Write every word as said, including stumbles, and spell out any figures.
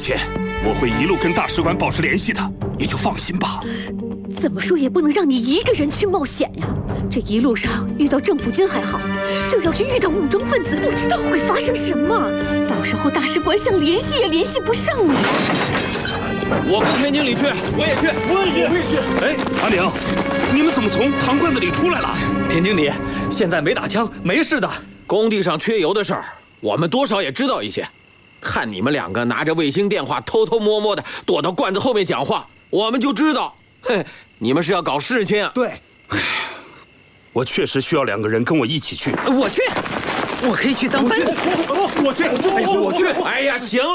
前，我会一路跟大使馆保持联系的，你就放心吧。 怎么说也不能让你一个人去冒险呀！这一路上遇到政府军还好，这要是遇到武装分子，不知道会发生什么。到时候大使馆想联系也联系不上了。 我跟田经理去， 我也去， 我也去，我也去。哎，阿明，你们怎么从糖罐子里出来了？ 田经理，现在没打枪，没事的。 工地上缺油的事儿，我们多少也知道一些。看你们两个拿着卫星电话，偷偷摸摸的躲到罐子后面讲话，我们就知道，哼，你们是要搞事情啊。 对， 哎，我确实需要两个人跟我一起去。 我去，我可以去当翻译。 我去，我去， 哎呀，我去。哎呀，行了。